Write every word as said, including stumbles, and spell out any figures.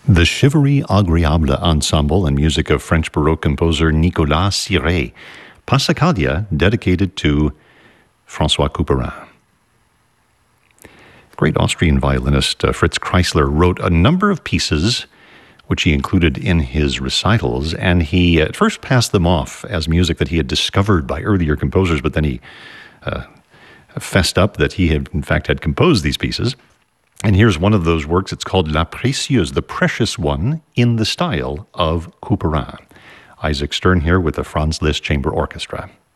The Chivalry Agréable Ensemble and music of French Baroque composer Nicolas Siret. Passacaglia, dedicated to François Couperin. Great Austrian violinist uh, Fritz Kreisler wrote a number of pieces which he included in his recitals, and he at first passed them off as music that he had discovered by earlier composers, but then he uh, fessed up that he had in fact had composed these pieces. And here's one of those works. It's called La Précieuse, the Precious One, in the style of Couperin. Isaac Stern here with the Franz Liszt Chamber Orchestra.